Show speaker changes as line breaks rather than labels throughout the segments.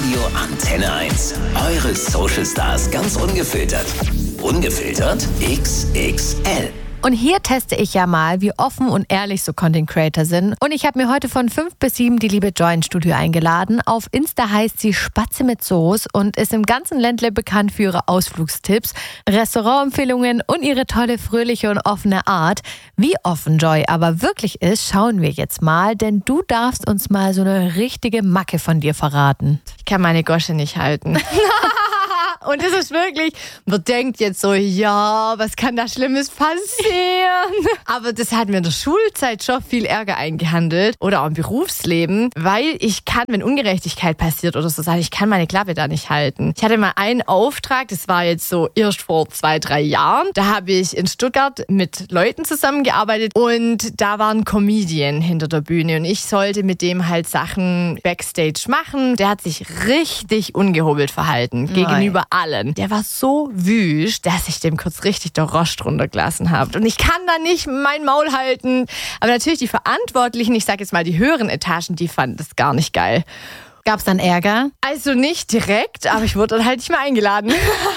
Radio Antenne 1. Eure Social Stars ganz ungefiltert. Ungefiltert XXL.
Und hier teste ich ja mal, wie offen und ehrlich so Content Creator sind. Und ich habe mir heute von 5 bis 7 die liebe Joy ins Studio eingeladen. Auf Insta heißt sie Spatze mit Soße und ist im ganzen Ländle bekannt für ihre Ausflugstipps, Restaurantempfehlungen und ihre tolle, fröhliche und offene Art. Wie offen Joy aber wirklich ist, schauen wir jetzt mal, denn du darfst uns mal so eine richtige Macke von dir verraten.
Ich kann meine Gosche nicht halten. Und es ist wirklich, man denkt jetzt so, ja, was kann da Schlimmes passieren? Aber das hat mir in der Schulzeit schon viel Ärger eingehandelt oder auch im Berufsleben, weil ich kann, wenn Ungerechtigkeit passiert oder so, ich kann meine Klappe da nicht halten. Ich hatte mal einen Auftrag, das war jetzt so erst vor 2-3 Jahren. Da habe ich in Stuttgart mit Leuten zusammengearbeitet und da war ein Comedian hinter der Bühne und ich sollte mit dem halt Sachen Backstage machen. Der hat sich richtig ungehobelt verhalten gegenüber allen. Der war so wüst, dass ich dem kurz richtig der Rost runtergelassen habe. Und ich kann da nicht mein Maul halten. Aber natürlich die Verantwortlichen, ich sage jetzt mal die höheren Etagen, die fanden das gar nicht geil.
Gab's dann Ärger?
Also nicht direkt, aber ich wurde dann halt nicht mehr eingeladen.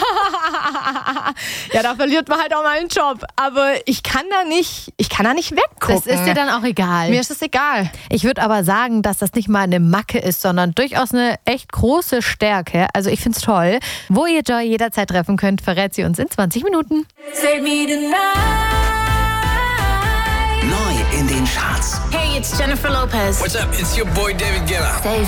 Ja, da verliert man halt auch mal einen Job. Aber ich kann da nicht weggucken.
Das ist dir dann auch egal.
Mir ist es egal.
Ich würde aber sagen, dass das nicht mal eine Macke ist, sondern durchaus eine echt große Stärke. Also ich find's toll. Wo ihr Joy jederzeit treffen könnt, verrät sie uns in 20 Minuten.
Save me tonight.
Neu in den Charts.
Hey, it's Jennifer Lopez.
What's up? It's your boy David Guetta.